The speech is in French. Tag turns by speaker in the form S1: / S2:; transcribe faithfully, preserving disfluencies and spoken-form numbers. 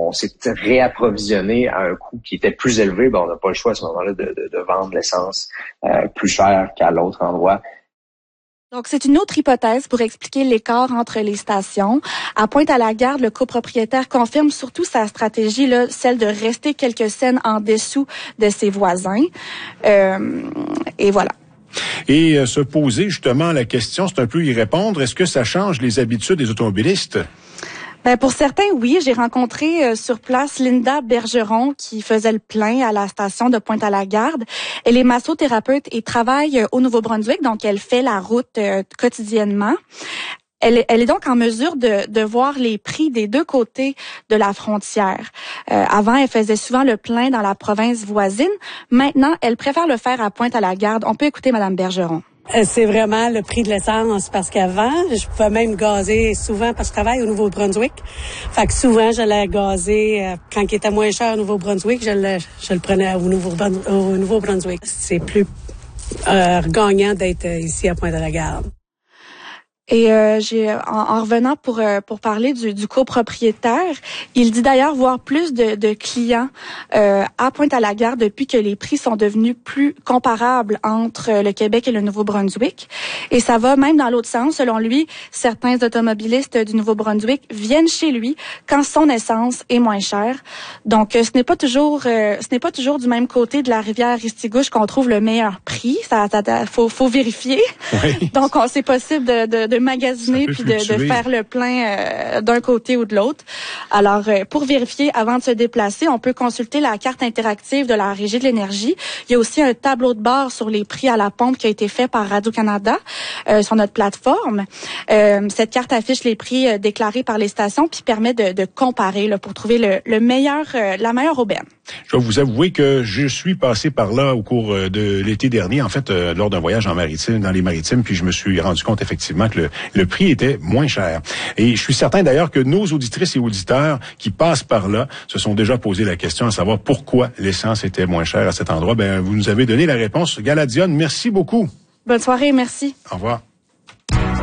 S1: on s'est réapprovisionné à un coût qui était plus élevé, ben, on n'a pas le choix à ce moment-là de, de, de vendre l'essence euh, plus cher qu'à l'autre endroit.
S2: Donc, c'est une autre hypothèse pour expliquer l'écart entre les stations. À Pointe-à-la-Garde, le copropriétaire confirme surtout sa stratégie, là, celle de rester quelques scènes en dessous de ses voisins. Euh, et voilà.
S3: Et euh, se poser justement la question, c'est un peu y répondre, est-ce que ça change les habitudes des automobilistes?
S2: Ben pour certains, oui. J'ai rencontré euh, sur place Linda Bergeron qui faisait le plein à la station de Pointe-à-la-Garde. Elle est massothérapeute et travaille euh, au Nouveau-Brunswick, donc elle fait la route euh, quotidiennement. Elle est, elle est donc en mesure de, de voir les prix des deux côtés de la frontière. Euh, avant, elle faisait souvent le plein dans la province voisine. Maintenant, elle préfère le faire à Pointe-à-la-Garde. On peut écouter Madame Bergeron.
S4: C'est vraiment le prix de l'essence parce qu'avant, je pouvais même gazer souvent parce que je travaille au Nouveau-Brunswick. Fait que souvent, j'allais gazer euh, quand il était moins cher au Nouveau-Brunswick, je le, je le prenais au, Nouveau- au Nouveau-Brunswick. C'est plus euh, gagnant d'être ici à Pointe-à-la-Garde.
S2: Et euh, j'ai en, en revenant pour euh, pour parler du, du copropriétaire, il dit d'ailleurs voir plus de, de clients euh, à Pointe-à-la-Garde depuis que les prix sont devenus plus comparables entre le Québec et le Nouveau-Brunswick. Et ça va même dans l'autre sens. Selon lui, certains automobilistes du Nouveau-Brunswick viennent chez lui quand son essence est moins chère. Donc, ce n'est pas toujours euh, ce n'est pas toujours du même côté de la rivière Ristigouche qu'on trouve le meilleur prix. Ça, ça faut faut vérifier. Oui. Donc, on c'est possible de, de, de magasiner puis de, de faire le plein euh, d'un côté ou de l'autre. Alors, euh, pour vérifier avant de se déplacer, on peut consulter la carte interactive de la Régie de l'énergie. Il y a aussi un tableau de bord sur les prix à la pompe qui a été fait par Radio-Canada euh, sur notre plateforme. Euh, cette carte affiche les prix euh, déclarés par les stations puis permet de, de comparer là, pour trouver le, le meilleur, euh, la meilleure aubaine.
S3: Je dois vous avouer que je suis passé par là au cours de l'été dernier, en fait, euh, lors d'un voyage en maritime, dans les maritimes, puis je me suis rendu compte effectivement que le, le prix était moins cher. Et je suis certain d'ailleurs que nos auditrices et auditeurs qui passent par là se sont déjà posé la question à savoir pourquoi l'essence était moins chère à cet endroit. Ben, vous nous avez donné la réponse. Gala Dionne, merci beaucoup.
S2: Bonne soirée, merci.
S3: Au revoir.